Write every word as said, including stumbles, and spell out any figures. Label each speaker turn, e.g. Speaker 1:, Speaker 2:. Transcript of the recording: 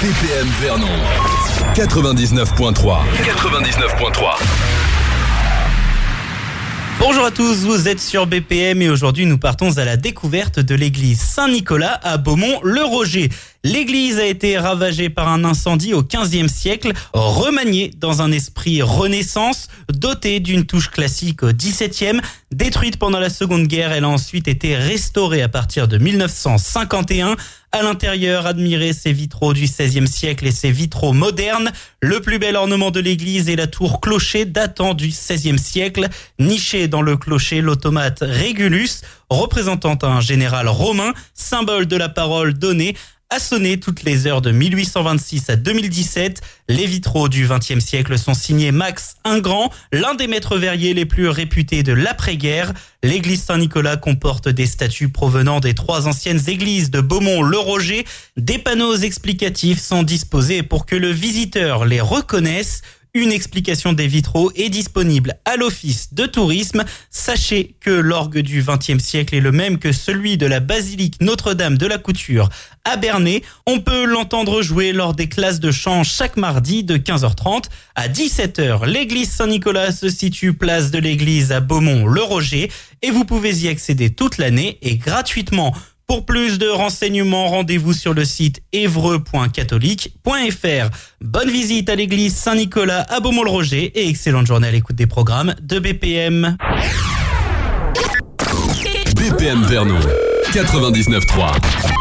Speaker 1: B P M Vernon quatre-vingt-dix-neuf point trois. quatre-vingt-dix-neuf point trois.
Speaker 2: Bonjour à tous, vous êtes sur B P M et aujourd'hui nous partons à la découverte de l'église Saint-Nicolas à Beaumont-le-Roger. L'église a été ravagée par un incendie au quinzième siècle, remaniée dans un esprit renaissance, dotée d'une touche classique au dix-septième. Détruite pendant la Seconde Guerre, elle a ensuite été restaurée à partir de mille neuf cent cinquante et un. À l'intérieur, admirez ses vitraux du seizième siècle et ses vitraux modernes. Le plus bel ornement de l'église est la tour clocher datant du seizième siècle. Niché dans le clocher, l'automate Régulus, représentant un général romain, symbole de la parole donnée, a sonné toutes les heures de mille huit cent vingt-six à deux mille dix-sept. Les vitraux du vingtième siècle sont signés Max Ingrand, l'un des maîtres verriers les plus réputés de l'après-guerre. L'église Saint-Nicolas comporte des statues provenant des trois anciennes églises de Beaumont-le-Roger. Des panneaux explicatifs sont disposés pour que le visiteur les reconnaisse. Une explication des vitraux est disponible à l'office de tourisme. Sachez que l'orgue du vingtième siècle est le même que celui de la basilique Notre-Dame de la Couture à Bernay. On peut l'entendre jouer lors des classes de chant chaque mardi de quinze heures trente à dix-sept heures. L'église Saint-Nicolas se situe place de l'église à Beaumont-le-Roger et vous pouvez y accéder toute l'année et gratuitement. Pour plus de renseignements, rendez-vous sur le site évreux point catholique point f r. Bonne visite à l'église Saint-Nicolas à Beaumont-le-Roger et excellente journée à l'écoute des programmes de B P M.
Speaker 1: B P M Vernon quatre-vingt-dix-neuf point trois.